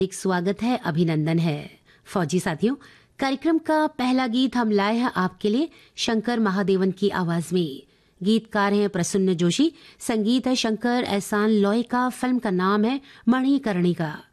एक स्वागत है, अभिनंदन है। फौजी साथियों, कार्यक्रम का पहला गीत हम लाए हैं आपके लिए शंकर महादेवन की आवाज में। गीतकार हैं प्रसन्न जोशी, संगीत है शंकर एहसान लॉय का, फिल्म का नाम है मणिकर्णिका।